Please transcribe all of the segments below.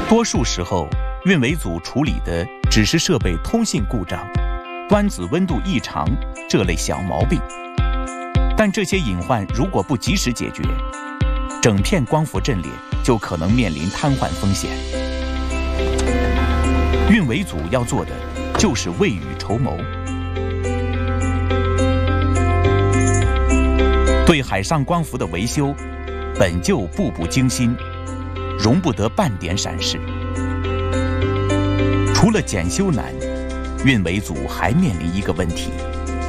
多数时候，运维组处理的只是设备通信故障、端子温度异常这类小毛病，但这些隐患如果不及时解决，整片光伏阵列就可能面临瘫痪风险。运维组要做的就是未雨绸缪，对海上光伏的维修本就步步惊心，容不得半点闪失。除了检修难，运维组还面临一个问题：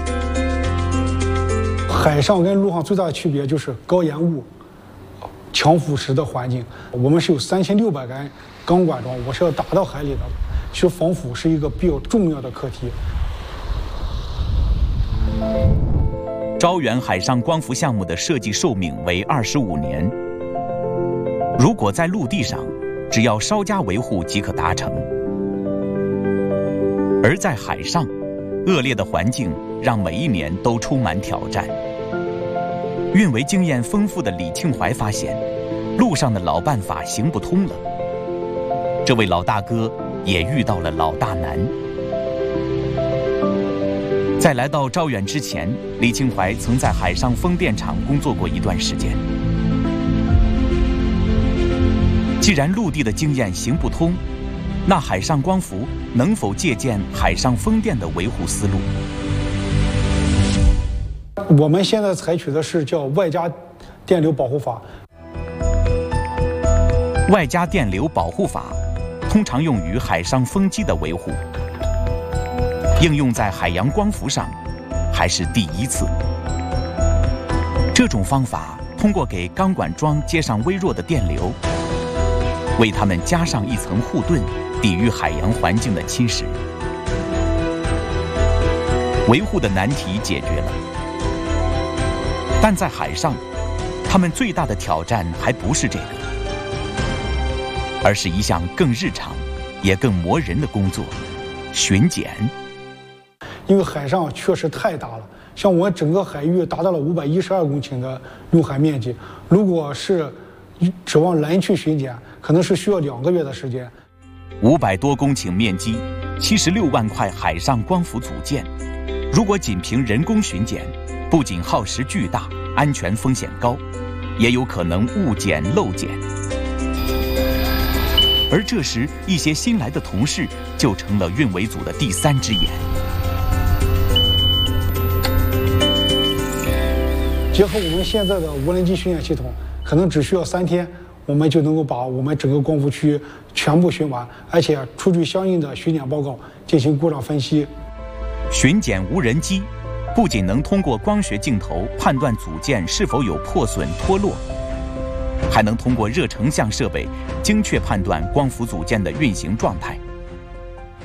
海上跟陆上最大的区别就是高盐雾、强腐蚀的环境。我们是有3600根钢管桩，我是要打到海里的。其实防腐是一个比较重要的课题。 招远海上光伏项目的设计寿命为25年，如果在陆地上，只要稍加维护即可达成；而在海上，恶劣的环境让每一年都充满挑战。运维经验丰富的李庆怀发现，路上的老办法行不通了。这位老大哥也遇到了老大难。在来到招远之前，李庆怀曾在海上风电场工作过一段时间。既然陆地的经验行不通，那海上光伏能否借鉴海上风电的维护思路？ 我们现在采取的是叫外加电流保护法。 外加电流保护法通常用于海上风机的维护，应用在海洋光伏上还是第一次。这种方法通过给钢管桩接上微弱的电流，为它们加上一层护盾，抵御海洋环境的侵蚀。维护的难题解决了，但在海上，它们最大的挑战还不是这个，而是一项更日常也更磨人的工作——巡检。 因为海上确实太大了，像我们整个海域达到了512公顷的用海面积，如果是指望人去巡检，可能是需要2个月的时间。 500多公顷面积，76万块海上光伏组件，如果仅凭人工巡检，不仅耗时巨大，安全风险高，也有可能误检漏检。而这时，一些新来的同事就成了运维组的第3只眼。 结合我们现在的无人机巡检系统，可能只需要3天，我们就能够把我们整个光伏区全部巡完，而且出具相应的巡检报告，进行故障分析。 巡检无人机不仅能通过光学镜头判断组件是否有破损脱落，还能通过热成像设备精确判断光伏组件的运行状态。